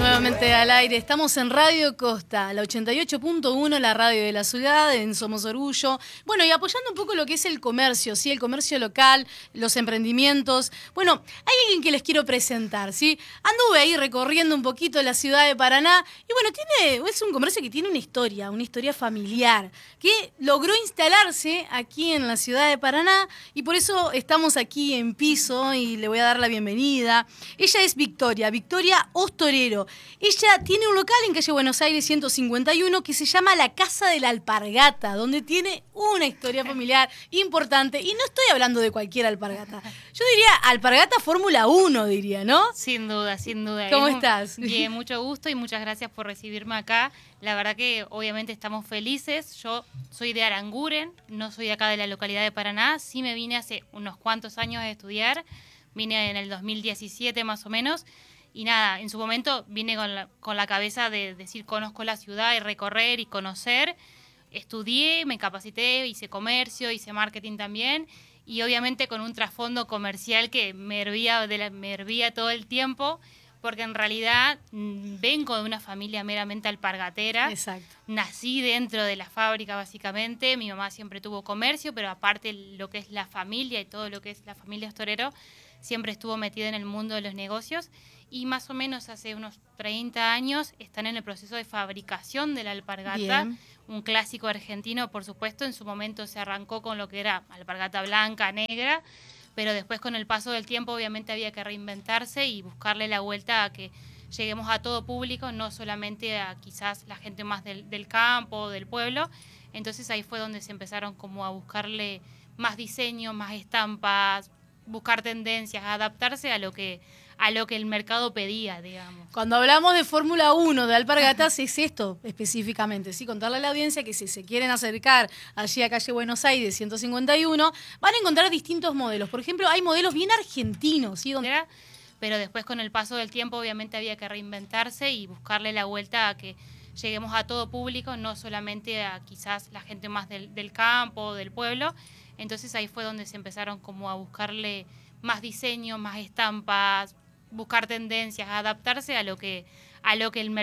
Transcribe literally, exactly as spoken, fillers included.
Nuevamente al aire, estamos en Radio Costa, la ochenta y ocho punto uno, la radio de la ciudad, en Somos Orgullo. Bueno, y apoyando un poco lo que es el comercio, ¿sí? El comercio local, los emprendimientos. Bueno, hay alguien que les quiero presentar, ¿sí? Anduve ahí recorriendo un poquito la ciudad de Paraná y bueno, tiene, es un comercio que tiene una historia, una historia familiar, que logró instalarse aquí en la ciudad de Paraná y por eso estamos aquí en piso y le voy a dar la bienvenida. Ella es Victoria, Victoria Ostorero. Ella tiene un local en calle Buenos Aires ciento cincuenta y uno que se llama La Casa de la Alpargata, donde tiene una historia familiar importante. Y no estoy hablando de cualquier alpargata. Yo diría alpargata Fórmula uno, diría, ¿no? Sin duda, sin duda. ¿Cómo es estás? Bien, mucho gusto y muchas gracias por recibirme acá. La verdad que obviamente estamos felices. Yo soy de Aranguren, no soy de acá de la localidad de Paraná. Sí me vine hace unos cuantos años a estudiar. Vine en el dos mil diecisiete más o menos. Y nada, en su momento vine con la, con la cabeza de decir conozco la ciudad y recorrer y conocer. Estudié, me capacité, hice comercio, hice marketing también. Y obviamente con un trasfondo comercial que me hervía, de la, me hervía todo el tiempo, porque en realidad mmm, vengo de una familia meramente alpargatera. Exacto. Nací dentro de la fábrica básicamente, mi mamá siempre tuvo comercio, pero aparte lo que es la familia y todo lo que es la familia Ostorero, siempre estuvo metida en el mundo de los negocios y más o menos hace unos treinta años están en el proceso de fabricación de la alpargata. Bien. Un clásico argentino, por supuesto, en su momento se arrancó con lo que era alpargata blanca, negra, pero después con el paso del tiempo obviamente había que reinventarse y buscarle la vuelta a que lleguemos a todo público, no solamente a quizás la gente más del, del campo o del pueblo. Entonces ahí fue donde se empezaron como a buscarle más diseño, más estampas, buscar tendencias, adaptarse a lo que a lo que el mercado pedía, digamos. Cuando hablamos de Fórmula uno, de alpargatas, es esto específicamente, ¿sí? Contarle a la audiencia que si se quieren acercar allí a calle Buenos Aires ciento cincuenta y uno, van a encontrar distintos modelos. Por ejemplo, hay modelos bien argentinos, ¿sí? Donde... Pero después con el paso del tiempo obviamente había que reinventarse y buscarle la vuelta a que lleguemos a todo público, no solamente a quizás la gente más del, del campo o del pueblo. Entonces ahí fue donde se empezaron como a buscarle más diseño, más estampas, buscar tendencias, adaptarse a lo que a lo que el mercado